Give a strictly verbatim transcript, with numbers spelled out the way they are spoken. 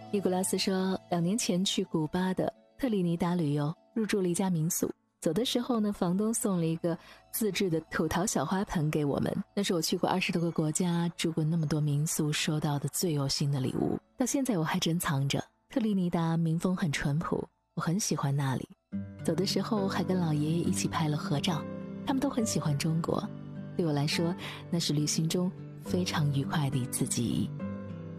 尼古拉斯说，两年前去古巴的特立尼达旅游，入住了一家民宿。走的时候呢，房东送了一个自制的土陶小花盆给我们，那是我去过二十多个国家，住过那么多民宿收到的最有心的礼物，到现在我还珍藏着。特立尼达民风很淳朴，我很喜欢那里。走的时候还跟老爷爷一起拍了合照，他们都很喜欢中国，对我来说，那是旅行中非常愉快的一次记忆。